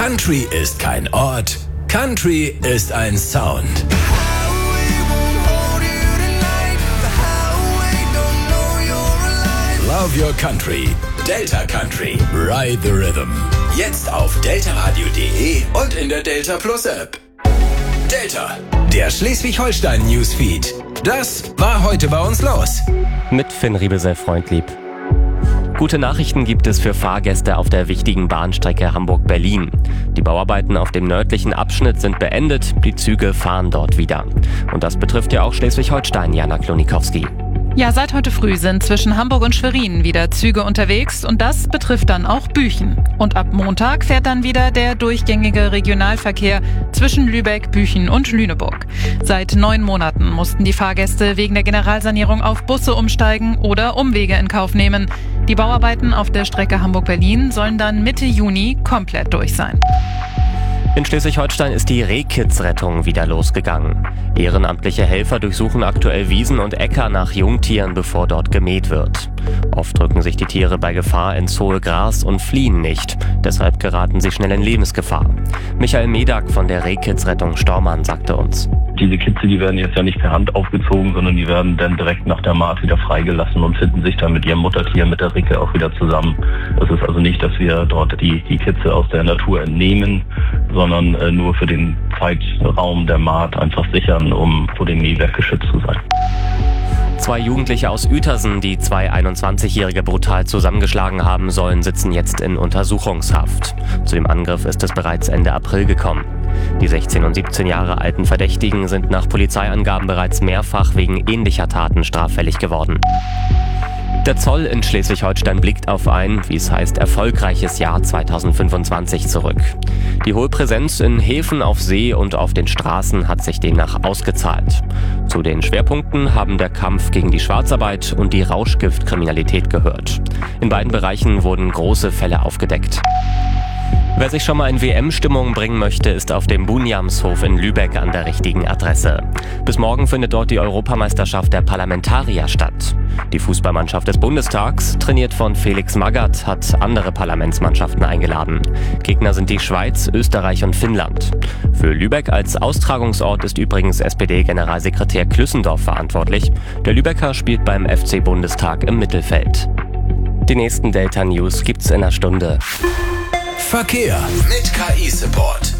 Country ist kein Ort, Country ist ein Sound. Love your country. Delta Country. Ride the Rhythm. Jetzt auf deltaradio.de und in der Delta Plus App. Delta, der Schleswig-Holstein Newsfeed. Das war heute bei uns los. Mit Finn Riebesell-Freundlieb. Gute Nachrichten gibt es für Fahrgäste auf der wichtigen Bahnstrecke Hamburg-Berlin. Die Bauarbeiten auf dem nördlichen Abschnitt sind beendet, die Züge fahren dort wieder. Und das betrifft ja auch Schleswig-Holstein, Jana Klonikowski. Ja, seit heute früh sind zwischen Hamburg und Schwerin wieder Züge unterwegs und das betrifft dann auch Büchen. Und ab Montag fährt dann wieder der durchgängige Regionalverkehr zwischen Lübeck, Büchen und Lüneburg. Seit 9 Monaten mussten die Fahrgäste wegen der Generalsanierung auf Busse umsteigen oder Umwege in Kauf nehmen. Die Bauarbeiten auf der Strecke Hamburg-Berlin sollen dann Mitte Juni komplett durch sein. In Schleswig-Holstein ist die Rehkitzrettung wieder losgegangen. Ehrenamtliche Helfer durchsuchen aktuell Wiesen und Äcker nach Jungtieren, bevor dort gemäht wird. Oft drücken sich die Tiere bei Gefahr ins hohe Gras und fliehen nicht. Deshalb geraten sie schnell in Lebensgefahr. Michael Medak von der Rehkitzrettung Stormann sagte uns: Diese Kitze, die werden jetzt ja nicht per Hand aufgezogen, sondern die werden dann direkt nach der Maat wieder freigelassen und finden sich dann mit ihrem Muttertier, mit der Ricke, auch wieder zusammen. Das ist also nicht, dass wir dort die Kitze aus der Natur entnehmen, sondern nur für den Zeitraum der Maat einfach sichern, um vor dem Mähwerk geschützt zu sein. 2 Jugendliche aus Uetersen, die 2 21-Jährige brutal zusammengeschlagen haben sollen, sitzen jetzt in Untersuchungshaft. Zu dem Angriff ist es bereits Ende April gekommen. Die 16 und 17 Jahre alten Verdächtigen sind nach Polizeiangaben bereits mehrfach wegen ähnlicher Taten straffällig geworden. Der Zoll in Schleswig-Holstein blickt auf ein, wie es heißt, erfolgreiches Jahr 2025 zurück. Die hohe Präsenz in Häfen, auf See und auf den Straßen hat sich demnach ausgezahlt. Zu den Schwerpunkten haben der Kampf gegen die Schwarzarbeit und die Rauschgiftkriminalität gehört. In beiden Bereichen wurden große Fälle aufgedeckt. Wer sich schon mal in WM-Stimmung bringen möchte, ist auf dem Bunjamshof in Lübeck an der richtigen Adresse. Bis morgen findet dort die Europameisterschaft der Parlamentarier statt. Die Fußballmannschaft des Bundestags, trainiert von Felix Magath, hat andere Parlamentsmannschaften eingeladen. Gegner sind die Schweiz, Österreich und Finnland. Für Lübeck als Austragungsort ist übrigens SPD-Generalsekretär Klüssendorf verantwortlich. Der Lübecker spielt beim FC Bundestag im Mittelfeld. Die nächsten Delta News gibt's in einer Stunde. Verkehr mit KI-Support.